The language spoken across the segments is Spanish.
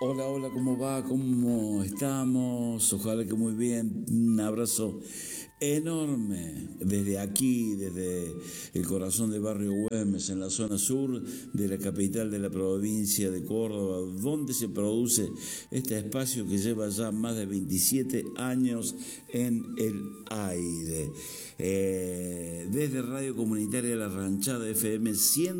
Hola, hola, ¿cómo va? ¿Cómo estamos? Ojalá que muy bien. Un abrazo enorme desde aquí, desde el corazón de Barrio Güemes, en la zona sur de la capital de la provincia de Córdoba, donde se produce este espacio que lleva ya más de 27 años en el aire. Desde Radio Comunitaria La Ranchada FM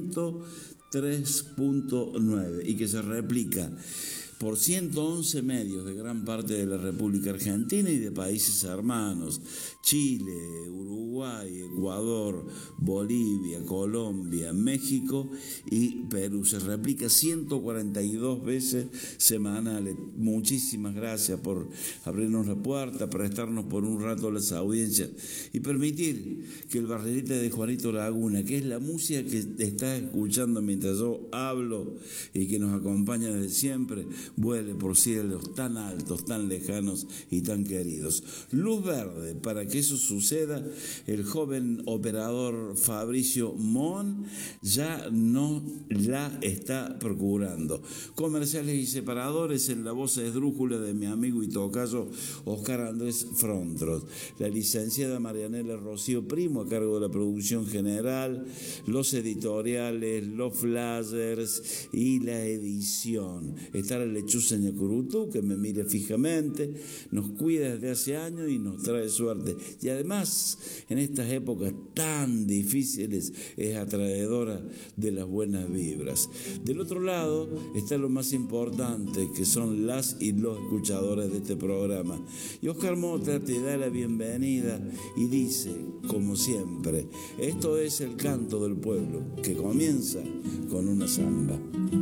103.9 y que se replica por 111 medios de gran parte de la República Argentina y de países hermanos: Chile, Uruguay, Ecuador, Bolivia, Colombia, México y Perú. Se replica 142 veces semanales. Muchísimas gracias por abrirnos la puerta, prestarnos por un rato las audiencias y permitir que el Barrilete de Juanito Laguna, que es la música que está escuchando mientras yo hablo y que nos acompaña desde siempre, vuele por cielos tan altos, tan lejanos y tan queridos. Luz verde para que eso suceda. El joven operador Fabricio Mon ya no la está procurando. Comerciales y separadores en la voz esdrújula de mi amigo y tocayo Oscar Andrés Frontros. La licenciada Marianela Rocío Primo a cargo de la producción general, los editoriales, los flyers y la edición. Está la lechuza Ñacurutú, que me mire fijamente, nos cuida desde hace años y nos trae suerte. Y además, en estas épocas tan difíciles, es atraedora de las buenas vibras. Del otro lado está lo más importante, que son las y los escuchadores de este programa. Y Oscar Mota te da la bienvenida y dice, como siempre, esto es el canto del pueblo, que comienza con una samba.